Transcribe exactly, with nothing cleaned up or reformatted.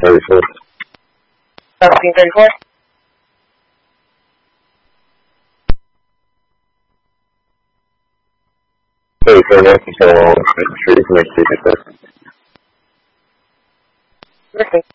thirty-four. seventeen thirty-four? thirty-four Yankee, so, trees next to each other. Listen.